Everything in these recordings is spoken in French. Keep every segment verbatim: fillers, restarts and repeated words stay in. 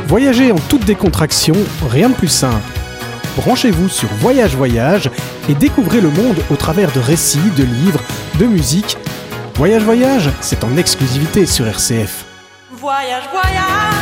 Voyager en toute décontraction, rien de plus simple. Branchez-vous sur Voyage Voyage et découvrez le monde au travers de récits, de livres, de musique. Voyage Voyage, c'est en exclusivité sur R C F. Voyage, voyage.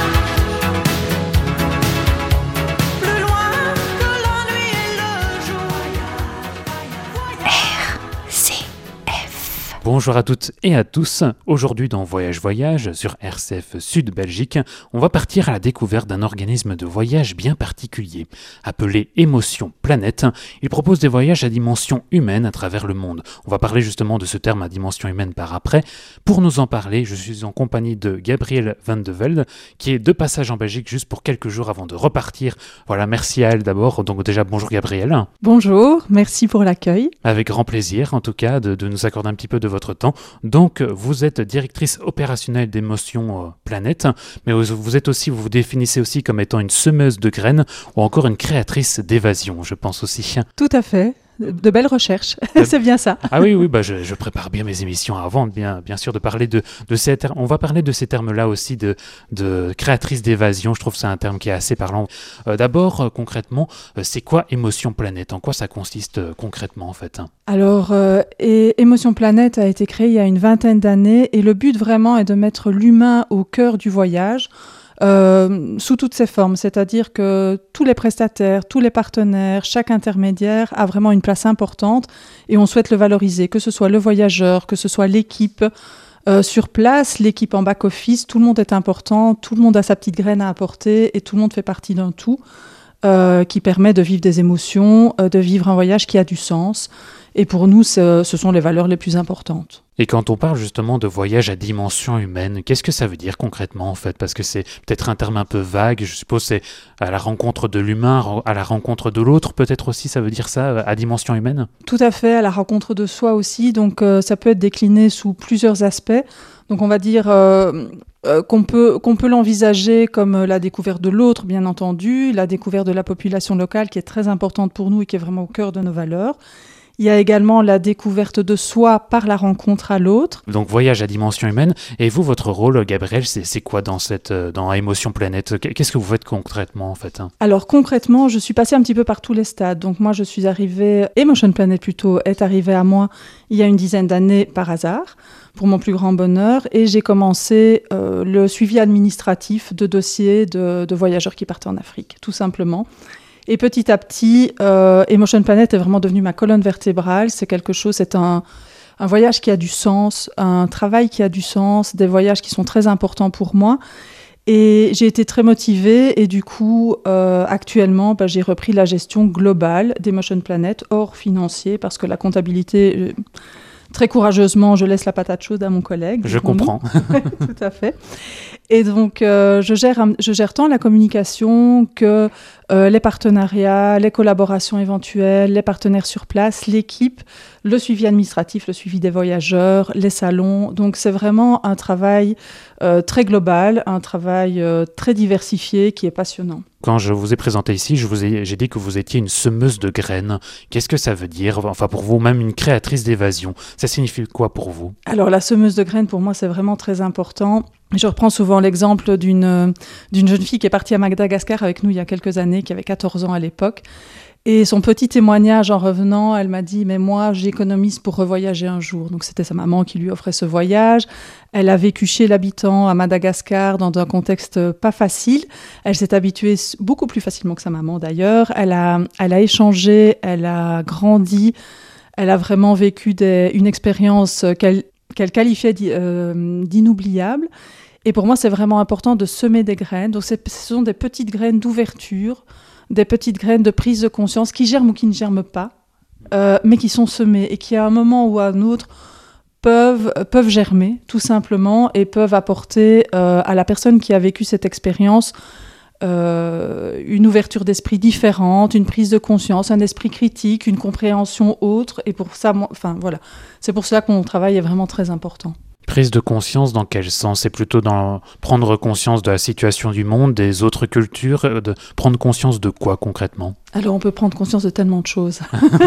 Bonjour à toutes et à tous. Aujourd'hui dans Voyage Voyage sur R C F Sud Belgique, on va partir à la découverte d'un organisme de voyage bien particulier. Appelé Émotion Planète, il propose des voyages à dimension humaine à travers le monde. On va parler justement de ce terme à dimension humaine par après. Pour nous en parler, je suis en compagnie de Gabrielle Van de Velde, qui est de passage en Belgique juste pour quelques jours avant de repartir. Voilà, merci à elle d'abord. Donc déjà, bonjour Gabrielle. Bonjour, merci pour l'accueil. Avec grand plaisir en tout cas de, de nous accorder un petit peu de votre temps. Donc, vous êtes directrice opérationnelle d'Émotion euh, Planète, mais vous, vous êtes aussi, vous vous définissez aussi comme étant une semeuse de graines ou encore une créatrice d'évasion, je pense aussi. Tout à fait. De belles recherches, euh, c'est bien ça. Ah oui, oui, bah je, je prépare bien mes émissions avant, bien, bien sûr, de parler de, de ces termes. On va parler de ces termes-là aussi, de, de créatrice d'évasion. Je trouve que c'est un terme qui est assez parlant. Euh, d'abord, euh, concrètement, euh, c'est quoi Émotion Planète ? En quoi ça consiste euh, concrètement, en fait ? Alors, euh, et Émotion Planète a été créée il y a une vingtaine d'années et le but vraiment est de mettre l'humain au cœur du voyage. Euh, sous toutes ses formes, c'est-à-dire que tous les prestataires, tous les partenaires, chaque intermédiaire a vraiment une place importante et on souhaite le valoriser, que ce soit le voyageur, que ce soit l'équipe euh, sur place, l'équipe en back-office, tout le monde est important, tout le monde a sa petite graine à apporter et tout le monde fait partie d'un tout euh, qui permet de vivre des émotions, euh, de vivre un voyage qui a du sens. Et pour nous, ce, ce sont les valeurs les plus importantes. Et quand on parle justement de voyage à dimension humaine, qu'est-ce que ça veut dire concrètement en fait ? Parce que c'est peut-être un terme un peu vague, je suppose c'est à la rencontre de l'humain, à la rencontre de l'autre, peut-être aussi ça veut dire ça, à dimension humaine ? Tout à fait, à la rencontre de soi aussi, donc euh, ça peut être décliné sous plusieurs aspects. Donc on va dire euh, euh, qu'on peut, qu'on peut l'envisager comme la découverte de l'autre, bien entendu, la découverte de la population locale qui est très importante pour nous et qui est vraiment au cœur de nos valeurs. Il y a également la découverte de soi par la rencontre à l'autre. Donc voyage à dimension humaine. Et vous, votre rôle, Gabrielle, c'est, c'est quoi dans cette dans Émotion Planète ? Qu'est-ce que vous faites concrètement en fait ? Alors concrètement, je suis passée un petit peu par tous les stades. Donc moi, je suis arrivée, Émotion Planète plutôt, est arrivée à moi il y a une dizaine d'années par hasard, pour mon plus grand bonheur. Et j'ai commencé euh, le suivi administratif de dossiers de, de voyageurs qui partaient en Afrique, tout simplement. Et petit à petit, euh, Émotion Planète est vraiment devenue ma colonne vertébrale. C'est quelque chose, c'est un, un voyage qui a du sens, un travail qui a du sens, des voyages qui sont très importants pour moi. Et j'ai été très motivée et du coup, euh, actuellement, bah, j'ai repris la gestion globale d'Émotion Planète, hors financier, parce que la comptabilité... Euh, Très courageusement, je laisse la patate chaude à mon collègue. Je comprends. Tout à fait. Et donc, euh, je gère, je gère tant la communication que euh, les partenariats, les collaborations éventuelles, les partenaires sur place, l'équipe, le suivi administratif, le suivi des voyageurs, les salons. Donc, c'est vraiment un travail euh, très global, un travail euh, très diversifié qui est passionnant. Quand je vous ai présenté ici, je vous ai, j'ai dit que vous étiez une semeuse de graines. Qu'est-ce que ça veut dire ? Enfin, pour vous, même une créatrice d'évasion. Ça signifie quoi pour vous ? Alors, la semeuse de graines, pour moi, c'est vraiment très important. Je reprends souvent l'exemple d'une, d'une jeune fille qui est partie à Madagascar avec nous il y a quelques années, qui avait quatorze ans à l'époque. Et son petit témoignage en revenant, elle m'a dit « Mais moi, j'économise pour revoyager un jour ». Donc, c'était sa maman qui lui offrait ce voyage. Elle a vécu chez l'habitant à Madagascar dans un contexte pas facile. Elle s'est habituée beaucoup plus facilement que sa maman d'ailleurs. Elle a, elle a échangé, elle a grandi. Elle a vraiment vécu des, une expérience qu'elle, qu'elle qualifiait d'inoubliable. Et pour moi, c'est vraiment important de semer des graines. Donc, c'est, ce sont des petites graines d'ouverture, des petites graines de prise de conscience qui germent ou qui ne germent pas, euh, mais qui sont semées et qui, à un moment ou à un autre, peuvent, peuvent germer, tout simplement, et peuvent apporter euh, à la personne qui a vécu cette expérience euh, une ouverture d'esprit différente, une prise de conscience, un esprit critique, une compréhension autre. Et pour ça, moi, enfin, voilà, c'est pour cela que mon travail est vraiment très important. Prise de conscience dans quel sens ? C'est plutôt dans prendre conscience de la situation du monde, des autres cultures, de prendre conscience de quoi concrètement ? Alors on peut prendre conscience de tellement de choses.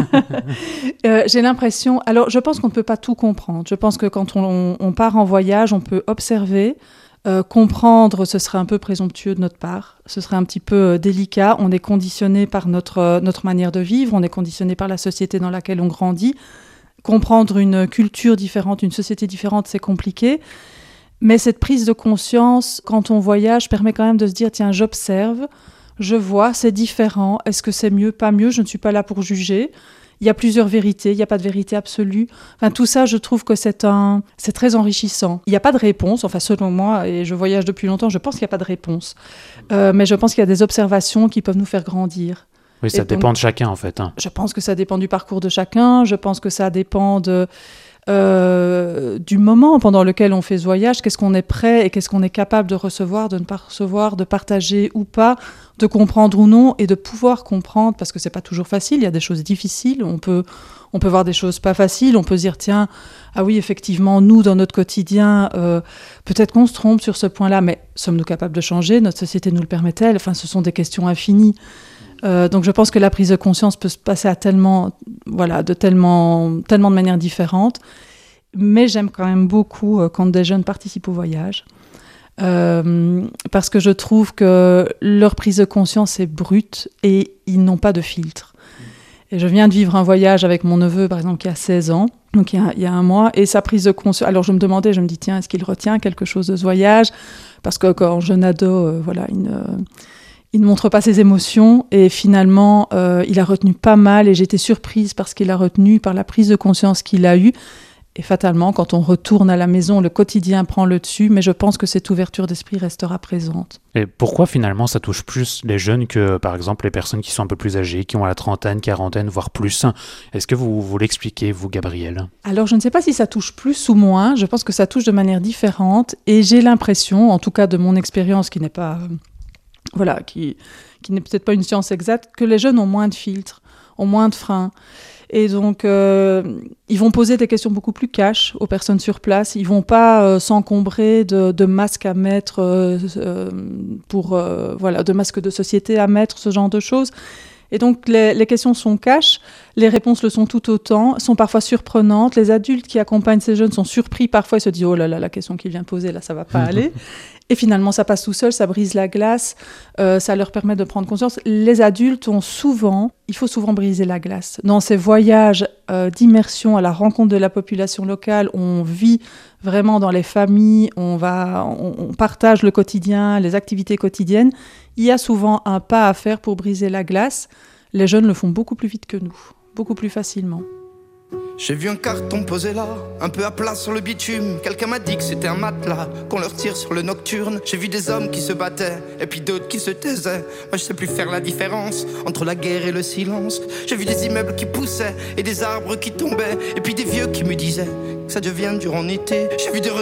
euh, j'ai l'impression, alors je pense qu'on ne peut pas tout comprendre. Je pense que quand on, on part en voyage, on peut observer, Euh, comprendre, ce serait un peu présomptueux de notre part, ce serait un petit peu euh, délicat. On est conditionné par notre, euh, notre manière de vivre, on est conditionné par la société dans laquelle on grandit. Comprendre une culture différente, une société différente, c'est compliqué. Mais cette prise de conscience, quand on voyage, permet quand même de se dire, tiens, j'observe, je vois, c'est différent. Est-ce que c'est mieux, pas mieux ? Je ne suis pas là pour juger. Il y a plusieurs vérités, il n'y a pas de vérité absolue. Enfin, tout ça, je trouve que c'est, un... c'est très enrichissant. Il n'y a pas de réponse, enfin selon moi, et je voyage depuis longtemps, je pense qu'il n'y a pas de réponse. Euh, mais je pense qu'il y a des observations qui peuvent nous faire grandir. Oui, ça et dépend donc, de chacun en fait. Hein. Je pense que ça dépend du parcours de chacun, je pense que ça dépend de... Euh, du moment pendant lequel on fait ce voyage, qu'est-ce qu'on est prêt et qu'est-ce qu'on est capable de recevoir, de ne pas recevoir, de partager ou pas, de comprendre ou non, et de pouvoir comprendre, parce que c'est pas toujours facile, il y a des choses difficiles, on peut, on peut voir des choses pas faciles, on peut se dire, tiens, ah oui, effectivement, nous, dans notre quotidien, euh, peut-être qu'on se trompe sur ce point-là, mais sommes-nous capables de changer ? Notre société nous le permet-elle ? Enfin, ce sont des questions infinies. Euh, donc je pense que la prise de conscience peut se passer à tellement, voilà, de tellement, tellement de manières différentes. Mais j'aime quand même beaucoup euh, quand des jeunes participent au voyage. Euh, parce que je trouve que leur prise de conscience est brute et ils n'ont pas de filtre. Et je viens de vivre un voyage avec mon neveu, par exemple, qui a seize ans, donc il y a, il y a un mois, et sa prise de conscience... Alors je me demandais, je me dis, tiens, est-ce qu'il retient quelque chose de ce voyage ? Parce que quand jeune ado, euh, voilà, il ne... Il ne montre pas ses émotions et finalement, euh, il a retenu pas mal et j'étais surprise parce qu'il a retenu par la prise de conscience qu'il a eue. Et fatalement, quand on retourne à la maison, le quotidien prend le dessus, mais je pense que cette ouverture d'esprit restera présente. Et pourquoi finalement ça touche plus les jeunes que par exemple les personnes qui sont un peu plus âgées, qui ont la trentaine, quarantaine, voire plus ? Est-ce que vous, vous l'expliquez, vous, Gabrielle ? Alors je ne sais pas si ça touche plus ou moins, je pense que ça touche de manière différente et j'ai l'impression, en tout cas de mon expérience qui n'est pas... Euh, Voilà, qui, qui n'est peut-être pas une science exacte, que les jeunes ont moins de filtres, ont moins de freins. Et donc, euh, ils vont poser des questions beaucoup plus cash aux personnes sur place. Ils ne vont pas euh, s'encombrer de, de masques à mettre, euh, euh, pour, euh, voilà, de masques de société à mettre, ce genre de choses. Et donc, les, les questions sont cash, les réponses le sont tout autant, sont parfois surprenantes. Les adultes qui accompagnent ces jeunes sont surpris. Parfois, ils se disent « Oh là là, la question qu'il vient poser, là, ça ne va pas aller ». Et finalement, ça passe tout seul, ça brise la glace, euh, ça leur permet de prendre conscience. Les adultes ont souvent, il faut souvent briser la glace. Dans ces voyages euh, d'immersion à la rencontre de la population locale, on vit vraiment dans les familles, on, va, on, on partage le quotidien, les activités quotidiennes. Il y a souvent un pas à faire pour briser la glace. Les jeunes le font beaucoup plus vite que nous, beaucoup plus facilement. J'ai vu un carton posé là, un peu à plat sur le bitume. Quelqu'un m'a dit que c'était un matelas, qu'on leur tire sur le nocturne. J'ai vu des hommes qui se battaient, et puis d'autres qui se taisaient. Moi je sais plus faire la différence entre la guerre et le silence. J'ai vu des immeubles qui poussaient, et des arbres qui tombaient, et puis des vieux qui me disaient que ça devient dur en été. J'ai vu des